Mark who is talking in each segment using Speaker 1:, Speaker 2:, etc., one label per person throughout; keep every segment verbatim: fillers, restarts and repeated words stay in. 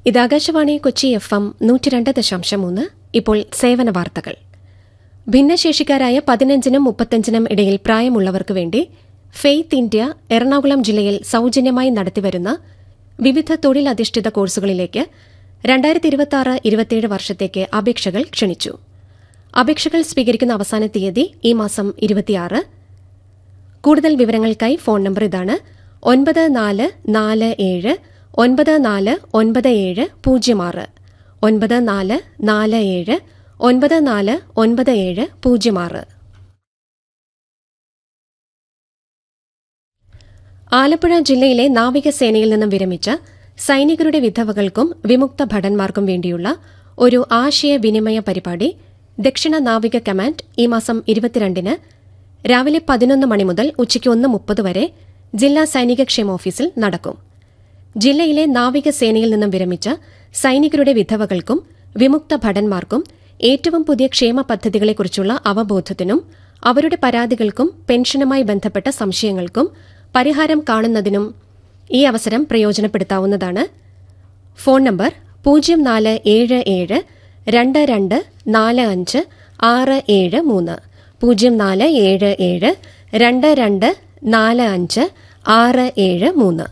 Speaker 1: ഇത് Akashvani Kochi F M നൂറ്റി രണ്ട് ദശാംശം മൂന്ന്. ഇപ്പോൾ സേവന വാർത്തകൾ. ഭിന്നശേഷിക്കാരായ പതിനഞ്ചിനും മുപ്പത്തഞ്ചിനും ഇടയിൽ പ്രായമുള്ളവർക്ക് വേണ്ടി ഫെയ്ത്ത് ഇന്ത്യ എറണാകുളം ജില്ലയിൽ സൌജന്യമായി നടത്തിവരുന്ന വിവിധ തൊഴിലധിഷ്ഠിത കോഴ്സുകളിലേക്ക് രണ്ടായിരത്തി ഇരുപത്തിയാറ് ഇരുപത്തിയേഴ് വർഷത്തേക്ക് അപേക്ഷകൾ ക്ഷണിച്ചു. അപേക്ഷകൾ സ്വീകരിക്കുന്ന അവസാന തീയതി ഈ മാസം ഇരുപത്തിയാറ്. കൂടുതൽ വിവരങ്ങൾക്കായി ഫോൺ നമ്പർ ഇതാണ്: ഒൻപത് നാല് നാല് ഏഴ് ഒൻപത് നാല് ഒൻപത് ഏഴ് പൂജ്യം ആറ് ഒൻപത് നാല് നാല് ഏഴ് ഒൻപത് നാല് ഒൻപത് ഏഴ് പൂജ്യം ആറ്. ആലപ്പുഴ ജില്ലയിലെ നാവികസേനയിൽ നിന്നും വിരമിച്ച സൈനികരുടെ വിധവകൾക്കും വിമുക്ത ഭടന്മാർക്കും വേണ്ടിയുള്ള ഒരു ആശയവിനിമയ പരിപാടി ദക്ഷിണ നാവിക കമാൻഡ് ഈ മാസം ഇരുപത്തിരണ്ടിന് രാവിലെ പതിനൊന്ന് മണി മുതൽ ഉച്ചയ്ക്ക് ഒന്ന് മുപ്പത് വരെ ജില്ലാ സൈനിക ക്ഷേമ ഓഫീസിൽ നടക്കും. ജില്ലയിലെ നാവികസേനയിൽ നിന്നും വിരമിച്ച സൈനികരുടെ വിധവകൾക്കും വിമുക്ത ഭടന്മാർക്കും ഏറ്റവും പുതിയ ക്ഷേമ പദ്ധതികളെക്കുറിച്ചുള്ള അവബോധത്തിനും അവരുടെ പരാതികൾക്കും പെൻഷനുമായി ബന്ധപ്പെട്ട സംശയങ്ങൾക്കും പരിഹാരം കാണുന്നതിനും ഈ അവസരം പ്രയോജനപ്പെടുത്താവുന്നതാണ്. ഫോൺ നമ്പർ പൂജ്യം നാല് ഏഴ് ഏഴ് രണ്ട് രണ്ട് നാല് അഞ്ച് ആറ് ഏഴ് മൂന്ന് പൂജ്യം നാല് ഏഴ് ഏഴ് രണ്ട് രണ്ട് നാല് അഞ്ച് ആറ് ഏഴ് മൂന്ന്.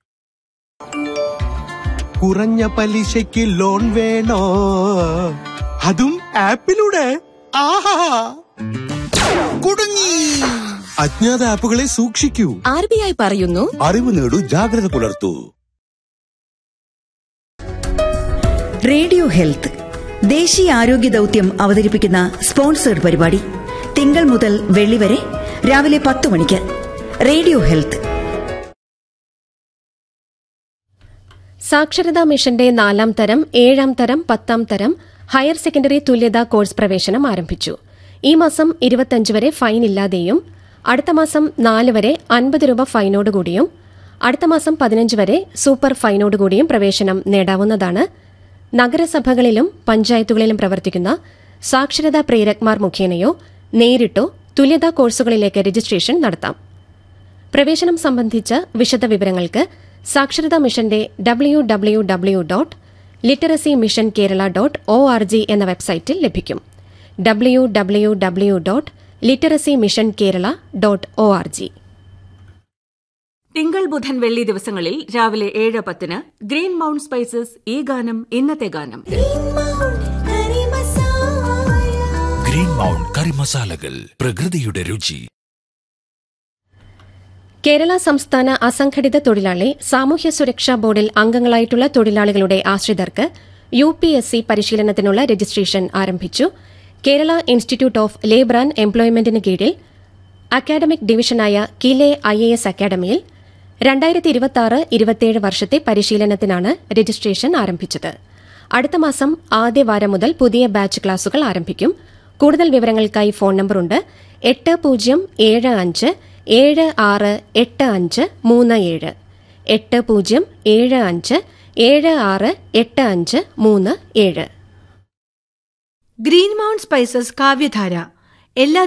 Speaker 2: കുറഞ്ഞ പലിശയ്ക്ക് ലോൺ വേണോ? അതും ആപ്പിലൂടെ? ആഹാ, കുടുങ്ങി. അജ്ഞാത ആപ്പുകളെ സൂക്ഷിക്കൂ.
Speaker 3: ആർ ബി ഐ പറയുന്നു,
Speaker 2: അറിവ് നേടൂ, ജാഗ്രത പുലർത്തൂ.
Speaker 4: റേഡിയോ ഹെൽത്ത് ദേശീയ ആരോഗ്യ ദൌത്യം അവതരിപ്പിക്കുന്ന സ്പോൺസേഡ് പരിപാടി തിങ്കൾ മുതൽ വെള്ളി വരെ രാവിലെ പത്ത് മണിക്ക്. Radio health.
Speaker 1: സാക്ഷരതാ മിഷന്റെ നാലാം തരം, ഏഴാം തരം, പത്താം തരം ഹയർ സെക്കൻഡറി തുല്യതാ കോഴ്സ് പ്രവേശനം ആരംഭിച്ചു. ഈ മാസം ഇരുപത്തിയഞ്ച് വരെ ഫൈൻ ഇല്ലാതെയും അടുത്ത മാസം നാല് വരെ അൻപത് രൂപ ഫൈനോടുകൂടിയും അടുത്ത മാസം പതിനഞ്ച് വരെ സൂപ്പർ ഫൈനോടുകൂടിയും പ്രവേശനം നേടാവുന്നതാണ്. നഗരസഭകളിലും പഞ്ചായത്തുകളിലും പ്രവർത്തിക്കുന്ന സാക്ഷരതാ പ്രേരക്മാർ മുഖേനയോ നേരിട്ടോ തുല്യതാ കോഴ്സുകളിലേക്ക് രജിസ്ട്രേഷൻ നടത്താം. പ്രവേശനം സംബന്ധിച്ച വിശദവിവരങ്ങൾക്ക് സാക്ഷരതാ മിഷന്റെ W W W dot literacy mission Kerala dot O R G എന്ന വെബ്സൈറ്റിൽ ലഭിക്കും. W W W dot literacy mission Kerala dot O R G.
Speaker 3: തിങ്കൾ ബുധൻ വെള്ളി ദിവസങ്ങളിൽ രാവിലെ ഏഴ് പത്തിന് ഗ്രീൻ മൗണ്ട് സ്പൈസസ് ഈ ഗാനം ഇന്നത്തെ ഗാനം.
Speaker 5: ഗ്രീൻ മൗണ്ട് കറി മസാലകൾ, പ്രകൃതിയുടെ രുചി.
Speaker 1: കേരള സംസ്ഥാന അസംഘടിത തൊഴിലാളി സാമൂഹ്യ സുരക്ഷാ ബോർഡിൽ അംഗങ്ങളായിട്ടുള്ള തൊഴിലാളികളുടെ ആശ്രിതർക്ക് U P S C പരിശീലനത്തിനുള്ള registration ആരംഭിച്ചു. Kerala institute of labour and എംപ്ലോയ്മെന്റിന് കീഴിൽ അക്കാഡമിക് ഡിവിഷനായ കിലെ ഐ എ എസ് അക്കാഡമിയിൽ രണ്ടായിരത്തി ഇരുപത്തിയാറ് ഇരുപത്തിയേഴ് വർഷത്തെ പരിശീലനത്തിനാണ് രജിസ്ട്രേഷൻ ആരംഭിച്ചത്. അടുത്ത മാസം ആദ്യവാരം മുതൽ പുതിയ ബാച്ച് ക്ലാസുകൾ ആരംഭിക്കും. കൂടുതൽ വിവരങ്ങൾക്കായി ഫോൺ നമ്പറുണ്ട്: എട്ട് പൂജ്യം ഏഴ് അഞ്ച് ഏഴ് ആറ് എട്ട് അഞ്ച് മൂന്ന് ഏഴ് എട്ട് പൂജ്യം ഏഴ് അഞ്ച് ഏഴ് ആറ് എട്ട് അഞ്ച് മൂന്ന് ഏഴ്.
Speaker 6: ഗ്രീൻ മൗണ്ട് സ്പൈസസ് കാവ്യധാര എല്ലാ